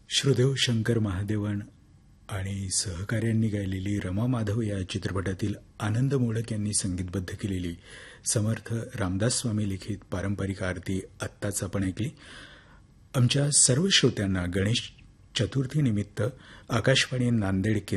श्रीदेव शंकर महादेवन आणि सहकाऱ्यांनी गायलेली रमा माधव या चित्रपटातील आनंद मोडक यांनी संगीतबद्ध केलेली समर्थ रामदास स्वामी लिखित पारंपरिक आरती आत्ताच आपण ऐकली. आमच्या सर्व श्रोत्यांना गणेश चतुर्थीनिमित्त आकाशवाणी नांदेड